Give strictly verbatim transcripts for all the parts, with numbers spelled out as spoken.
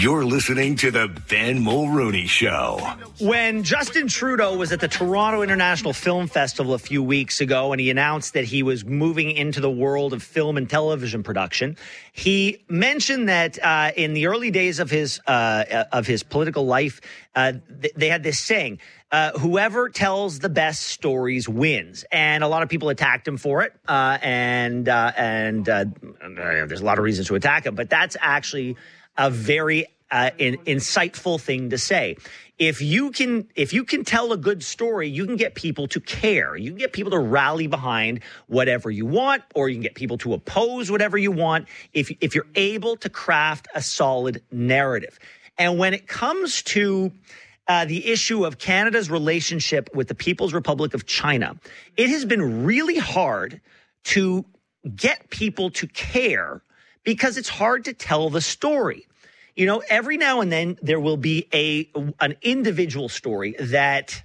You're listening to the Ben Mulrooney Show. When Justin Trudeau was at the Toronto International Film Festival a few weeks ago and he announced that he was moving into the world of film and television production, he mentioned that uh, in the early days of his uh, of his political life, uh, th- they had this saying, uh, whoever tells the best stories wins. And a lot of people attacked him for it. Uh, and uh, and uh, there's a lot of reasons to attack him, but that's actually a very uh, in, insightful thing to say. If you can, if you can tell a good story, you can get people to care. You can get people to rally behind whatever you want, or you can get people to oppose whatever you want. If if you're able to craft a solid narrative, and when it comes to uh, the issue of Canada's relationship with the People's Republic of China, it has been really hard to get people to care because it's hard to tell the story. You know, every now and then there will be a an individual story that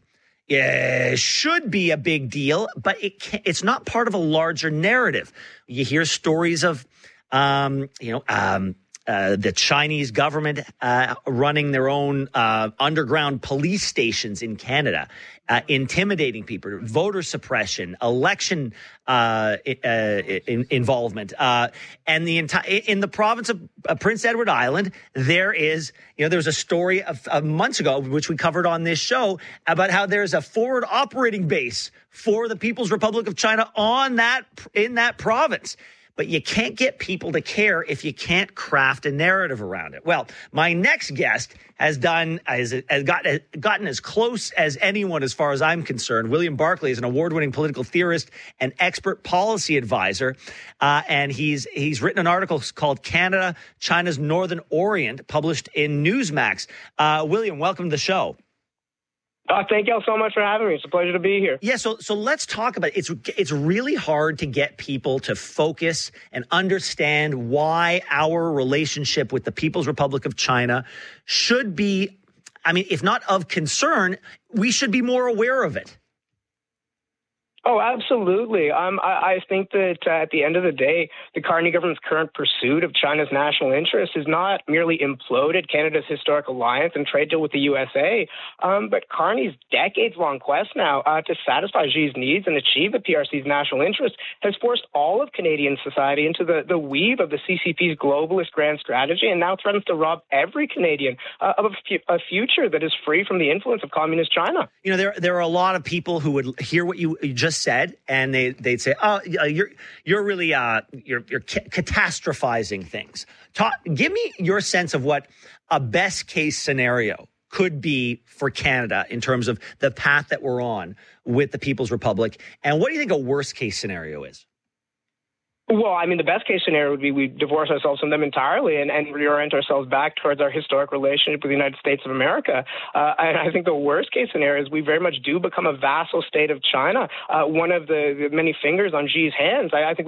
uh, should be a big deal, but it can, it's not part of a larger narrative. You hear stories of, um, you know, um, uh, the Chinese government uh, running their own uh, underground police stations in Canada, uh, intimidating people, voter suppression, election uh, uh, in, involvement, uh, and the entire in the province of uh, Prince Edward Island. There is, you know, there was a story of, of months ago, which we covered on this show, about how there's a forward operating base for the People's Republic of China on that in that province. But you can't get people to care if you can't craft a narrative around it. Well, my next guest has done has, has got, gotten as close as anyone, as far as I'm concerned. William Barclay is an award-winning political theorist and expert policy advisor, uh, and he's he's written an article called "Canada, China's Northern Orient," published in Newsmax. Uh, William, welcome to the show. Uh, thank you all so much for having me. It's a pleasure to be here. Yeah, so so let's talk about it. It's it's really hard to get people to focus and understand why our relationship with the People's Republic of China should be, I mean, if not of concern, we should be more aware of it. Oh, absolutely. Um, I, I think that uh, at the end of the day, the Carney government's current pursuit of China's national interests has not merely imploded Canada's historic alliance and trade deal with the U S A, um, but Carney's decades-long quest now uh, to satisfy Xi's needs and achieve the P R C's national interests has forced all of Canadian society into the, the weave of the C C P's globalist grand strategy, and now threatens to rob every Canadian uh, of a, fu- a future that is free from the influence of communist China. You know, there there are a lot of people who would hear what you just said, and they they'd say, "Oh, you're you're really uh you're you're ca- catastrophizing things." Talk, give me your sense of what a best case scenario could be for Canada in terms of the path that we're on with the People's Republic, and what do you think a worst case scenario is? Well, I mean, the best case scenario would be we divorce ourselves from them entirely and, and reorient ourselves back towards our historic relationship with the United States of America. Uh, and I think the worst case scenario is we very much do become a vassal state of China, uh, one of the, the many fingers on Xi's hands. I, I think